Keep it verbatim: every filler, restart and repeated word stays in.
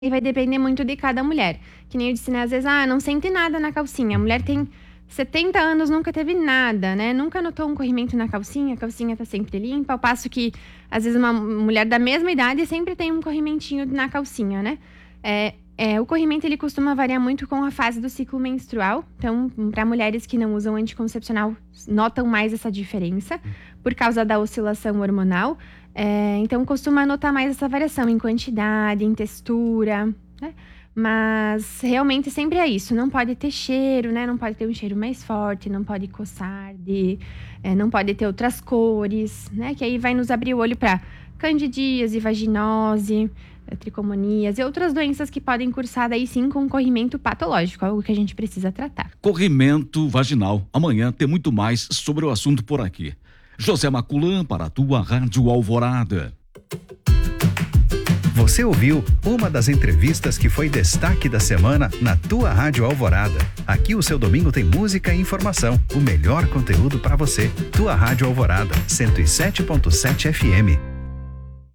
E vai depender muito de cada mulher. Que nem eu disse, né? Às vezes, ah, não sente nada na calcinha. A mulher tem setenta anos, nunca teve nada, né? Nunca notou um corrimento na calcinha, a calcinha tá sempre limpa. Ao passo que, às vezes, uma mulher da mesma idade sempre tem um corrimentinho na calcinha, né? É, é, o corrimento, ele costuma variar muito com a fase do ciclo menstrual. Então, para mulheres que não usam anticoncepcional, notam mais essa diferença por causa da oscilação hormonal. É, então, costuma notar mais essa variação em quantidade, em textura, né? Mas, realmente, sempre é isso. Não pode ter cheiro, né? Não pode ter um cheiro mais forte, não pode coçar, de, é, não pode ter outras cores, né? Que aí vai nos abrir o olho para candidíase, vaginose, tricomonias e outras doenças que podem cursar daí sim com corrimento patológico, algo que a gente precisa tratar. Corrimento vaginal. Amanhã tem muito mais sobre o assunto por aqui. José Maculan para a tua Rádio Alvorada. Você ouviu uma das entrevistas que foi destaque da semana na tua Rádio Alvorada. Aqui o seu domingo tem música e informação. O melhor conteúdo para você. Tua Rádio Alvorada, cento e sete ponto sete F M.